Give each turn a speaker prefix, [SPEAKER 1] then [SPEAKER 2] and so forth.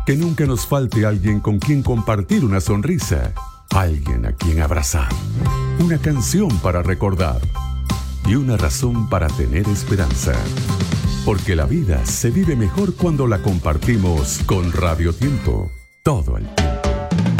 [SPEAKER 1] Que nunca nos falte alguien con quien compartir una sonrisa, alguien a quien abrazar, una canción para recordar y una razón para tener esperanza. Porque la vida se vive mejor cuando la compartimos con Radio Tiempo todo el tiempo.